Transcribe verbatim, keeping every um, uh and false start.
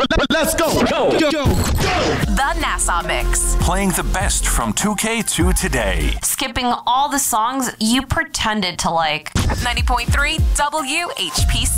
Let's go. Go. Go. Go. The Nassau Mix. Playing the best from two K to today. Skipping all the songs you pretended to like. ninety point three W H P C.